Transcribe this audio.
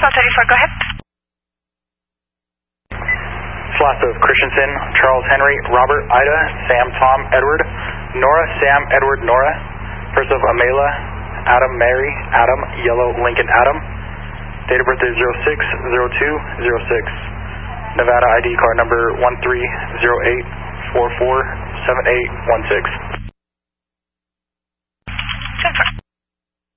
134, go ahead. Slots of Christensen, Charles Henry, Robert, Ida, Sam, Tom, Edward, Nora, Sam, Edward, Nora. First of Amela, Adam, Mary, Adam, Yellow, Lincoln, Adam. Date of birth is 06/02/06. Nevada ID card number 1308447816. 10-4.